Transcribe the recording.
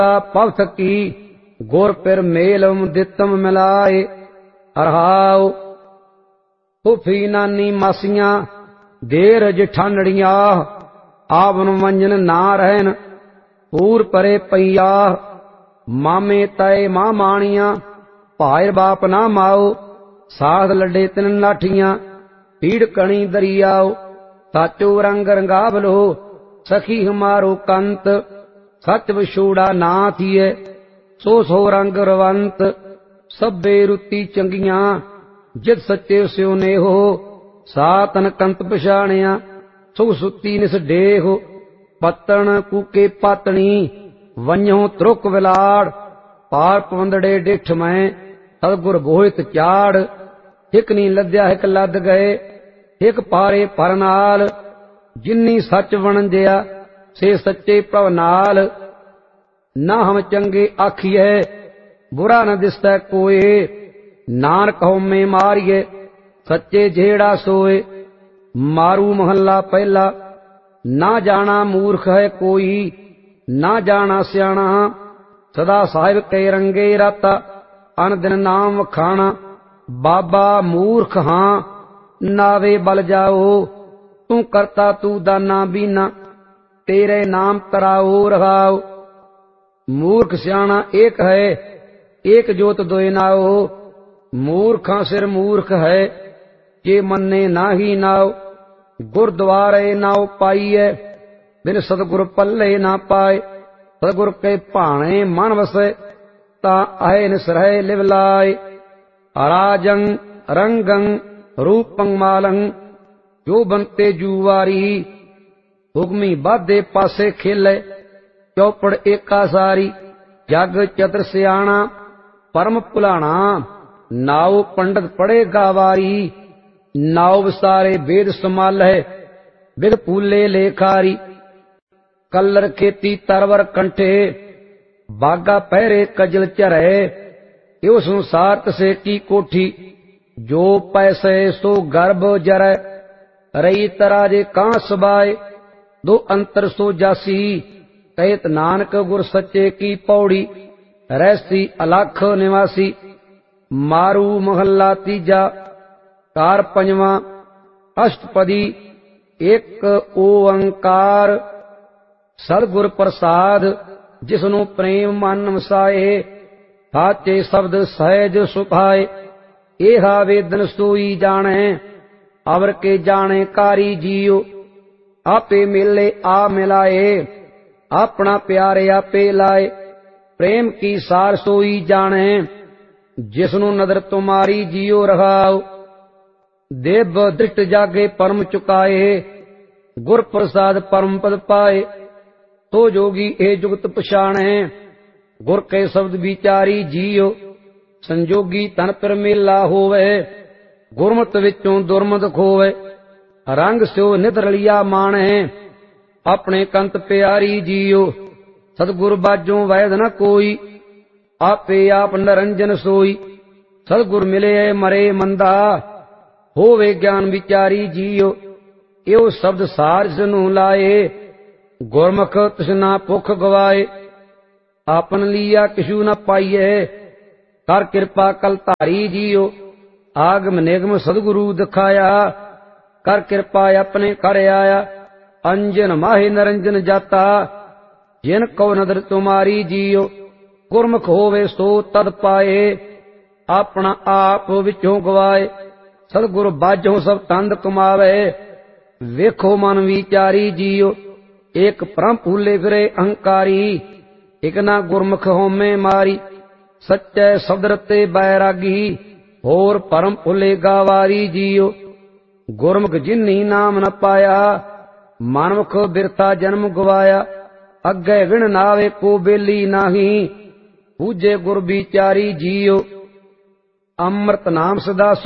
पवथ की गुर पिर मेलम दितम मिलाए। अरहाओ फूफी नानी मासियां देर जिठानड़िया आवन मंजन ना रहन पूर परे पैया। मामे तय मां माणिया भाई बाप ना माओ साध लड्डे तिन लाठियां पीड़ कणी दरियाओ। साचो रंग रंगावलो सखी हमारो कंत सच विछोड़ा ना थिए सो सो रंग रवंत। सभे रुति चंगियां जित सच्चे स्यो ने हो सातन कंत पछाणिया सुख सुती निस डेहो। पत्तन कूके पातनी वन्यो त्रुक विलाड़ पार पवंदड़े डिठ में सतगुर बोहित चाड़। हिक नी लद्या हिक लद गए हिक पारे पर नाल जिन्नी सच वणंजिया से सच्चे प्रभ नाल। ना हम चंगे आखिए बुरा न दिसै कोय नानक होमे मारिए सच्चे जेड़ा सोए। मारू महला पहला ना जाना मूर्ख है कोई ना जाना सियाणा। सदा साहिब के रंगे राता अन दिन नाम खाना। बाबा मूर्ख हां नावे बल जाओ तू करता तू दाना बीना तेरे नाम तराओ रहाओ। मूर्ख सियाणा एक है एक जोत दोए नाओ। मूर्खा सिर मूर्ख है जे मन्ने नाही नाओ। गुरद्वारे नाओ पाईए बिन सतगुर पल्ले ना पाए। सतगुर के भाणे मन वसे ता आए निसरह लिव लाए। अराजं रंगं रूपं मालं जो बनते जुवारी। हुक्मी बाधे पासे खेले चौपड़ एका सारी। जग चतर सियाणा परम भुलाणा नाओ पंडित पढ़े गावारी। नाओ विसारे वेद संभाले विद फूले लेखारी। कलर खेती तरवर कंठे बागा पहरे कजल चरे। यो संसार तसे की कोठी जो पैसे सो गर्भ जरै। रही तराजे कां सबाए दो अंतर सो जासी। कहत नानक गुर सच्चे की पौड़ी रहसी अलख निवासी। मारू महला तीजा कार पंजवा अष्टपदी एक ओंकार। सतगुर प्रसाद जिसनु प्रेम मन वसाए साचे शब्द सहज सुभाए। एहा वेदन सोई जाने अवर के जाने कारी जियो। आपे मिले आ मिलाए अपना प्यारे आपे लाए। प्रेम की सार सोई जाने जिसनु नदर तुम्हारी जियो रहाओ। देव दृष्ट जागे परम चुकाए गुर प्रसाद परम पद पाए। तो जोगी ए जुगत पछाणे गुर के शब्द विचारी जियो। संजोगी तन पर मेला होवे गुरमत विचों दुरमत खोवे। रंग स्यो नित रलिया माणे अपने कंत प्यारी जियो। सतगुर बाजों वैद न कोई आपे आप निरंजन सोई। सतगुर मिले मरे मंदा होवे ज्ञान विचारी जियो। यो शब्द सार जनु लाए गुरमुख तृष्णा भुख गवाए। आपन लिया किशु न पाइए कर कृपा कल धारी जियो। आगम निगम सदगुरु दिखाया कर कृपा अपने कर आया। अंजन माहे निरंजन जाता जिन को नदर तुम्हारी जियो। गुरमुख होवे सो तद पाए अपना आप विचों गवाए। सतगुर बाजों सब तंद कमावे वेखो मन विचारी जियो। एक परम भूले फिरे अहंकारी एक ना गुरमुख होमे मारी। सच्चे शब्द रते बैरागी होर परम भूले गावारी जियो। गुरमुख जिन्नी नाम न पाया मानमुख बिरथा जन्म गवाया। अगे विण नावे को बेली नाही पूजे गुर विचारी जियो। अमृत नाम सदा